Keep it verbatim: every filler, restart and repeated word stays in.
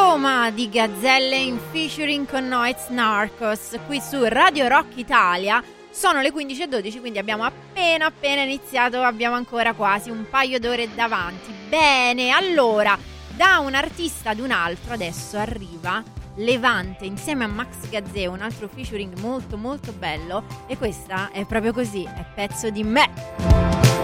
Roma di Gazzelle in featuring con Noiz Narcos qui su Radio Rock Italia. Sono le quindici e dodici, quindi abbiamo appena appena iniziato, abbiamo ancora quasi un paio d'ore davanti. Bene, allora, da un artista ad un altro adesso arriva Levante insieme a Max Gazzè, un altro featuring molto molto bello, e questa è proprio così, è pezzo di me.